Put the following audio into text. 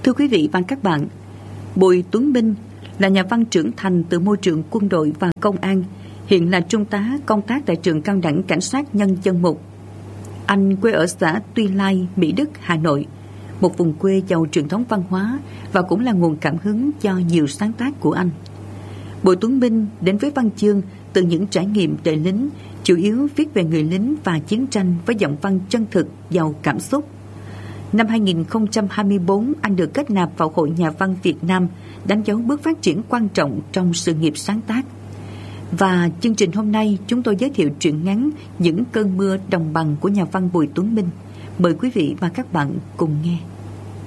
Thưa quý vị và các bạn, Bùi Tuấn Minh là nhà văn trưởng thành từ môi trường quân đội và công an, hiện là trung tá công tác tại trường cao đẳng cảnh sát nhân dân 1. Anh quê ở xã Tuy Lai, Mỹ Đức, Hà Nội, một vùng quê giàu truyền thống văn hóa và cũng là nguồn cảm hứng cho nhiều sáng tác của anh. Bùi Tuấn Minh đến với văn chương từ những trải nghiệm đời lính, chủ yếu viết về người lính và chiến tranh với giọng văn chân thực, giàu cảm xúc. Năm 2024, anh được kết nạp vào Hội Nhà văn Việt Nam, đánh dấu bước phát triển quan trọng trong sự nghiệp sáng tác. Và chương trình hôm nay chúng tôi giới thiệu truyện ngắn Những cơn mưa đồng bằng của nhà văn Bùi Tuấn Minh. Mời quý vị và các bạn cùng nghe.